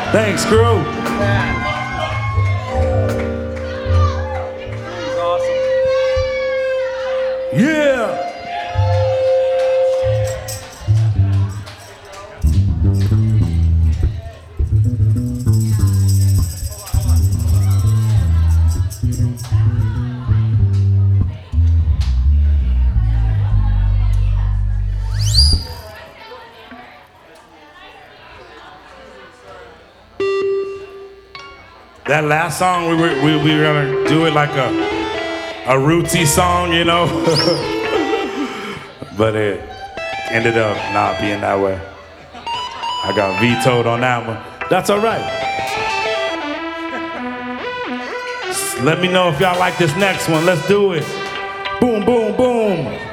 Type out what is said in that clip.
Thanks, crew. Yeah. That last song, we were gonna do it like a rootsy song, you know, but it ended up not being that way. I got vetoed on that one. That's all right. Let me know if y'all like this next one. Let's do it. Boom, boom, boom.